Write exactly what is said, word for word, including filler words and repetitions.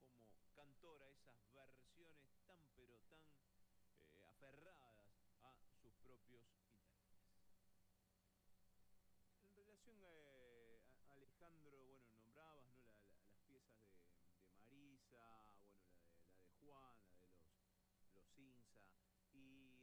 como cantora, esas versiones tan pero tan eh, aferradas a sus propios intérpretes. En relación a, a Alejandro